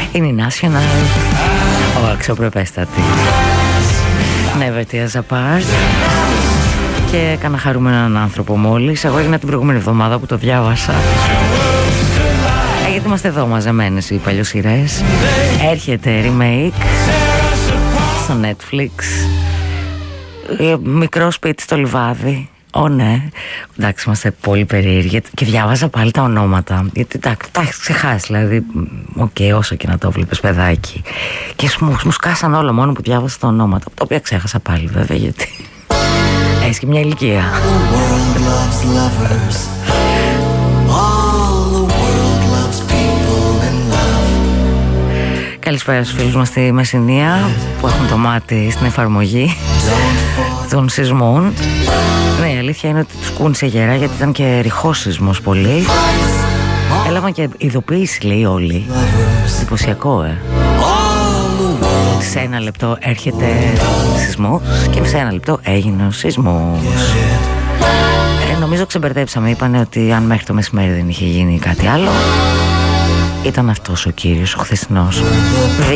Είναι η National. Ο αξιοπρεπέστατη Never Tears Apart. Και έκανα χαρούμενο έναν άνθρωπο μόλις. Εγώ έγινα την προηγούμενη εβδομάδα που το διάβασα. Γιατί είμαστε εδώ μαζεμένες οι παλιοσυρές. Έρχεται remake στο Netflix. Μικρό σπίτι στο λιβάδι. Ναι. Εντάξει, είμαστε πολύ περίεργοι. Και διάβαζα πάλι τα ονόματα. Γιατί τα έχεις ξεχάσει, δηλαδή. Όσο και να το βλέπεις, παιδάκι. Και μου σκάσαν όλα μόνο που διάβασα τα ονόματα. Τα οποία ξέχασα πάλι, βέβαια, γιατί έχεις και μια ηλικία. Καλησπέρα στους φίλους μας στη Μεσσηνία που έχουν το μάτι στην εφαρμογή των σεισμών. Ναι, η αλήθεια είναι ότι τους κούνησε γερά γιατί ήταν και ρηχός σεισμός πολύ. Έλαβαν και ειδοποίηση, λέει, όλοι. Εντυπωσιακό, Σε ένα λεπτό έρχεται σεισμός και σε ένα λεπτό έγινε ο σεισμός. Νομίζω ξεμπερδέψαμε. Είπανε ότι αν μέχρι το μεσημέρι δεν είχε γίνει κάτι άλλο, ήταν αυτός ο κύριος, ο χθεσινός.